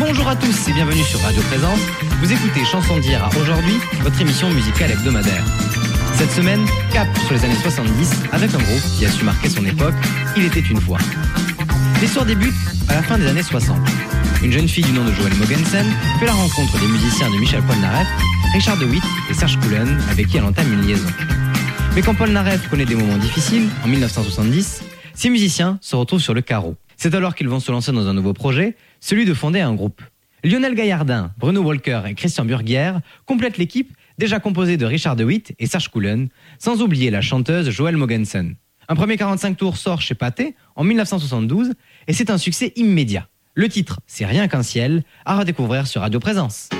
Bonjour à tous et bienvenue sur Radio Présence. Vous écoutez Chansons d'hier à aujourd'hui, votre émission musicale hebdomadaire. Cette semaine, cap sur les années 70 avec un groupe qui a su marquer son époque, Il était une fois. L'histoire débute à la fin des années 60. Une jeune fille du nom de Joël Mogensen fait la rencontre des musiciens de Michel Polnareff, Richard de Witt et Serge Coulen avec qui elle entame une liaison. Mais quand Polnareff connaît des moments difficiles, en 1970, ces musiciens se retrouvent sur le carreau. C'est alors qu'ils vont se lancer dans un nouveau projet, celui de fonder un groupe. Lionel Gaillardin, Bruno Walker et Christian Burguière complètent l'équipe déjà composée de Richard de Witt et Serge Coulen, sans oublier la chanteuse Joël Mogensen. Un premier 45 tours sort chez Pathé en 1972 et c'est un succès immédiat. Le titre, c'est Rien qu'un ciel, à redécouvrir sur Radio Présence.